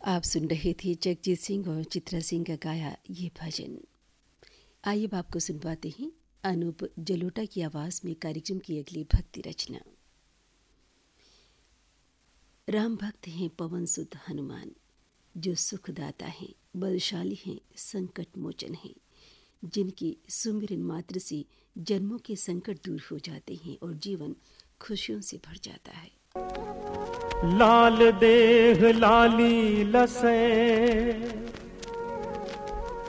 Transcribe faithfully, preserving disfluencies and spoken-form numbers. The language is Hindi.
आप सुन रहे थे जगजीत सिंह और चित्रा सिंह का गाया ये भजन। आइए अब आपको सुनवाते हैं अनूप जलोटा की आवाज में कार्यक्रम की अगली भक्ति रचना। राम भक्त हैं पवन सुत हनुमान, जो सुखदाता हैं, बलशाली हैं, संकट मोचन हैं, जिनकी सुमिरन मात्र से जन्मों के संकट दूर हो जाते हैं और जीवन खुशियों से भर जाता है। लाल देह लाली लसै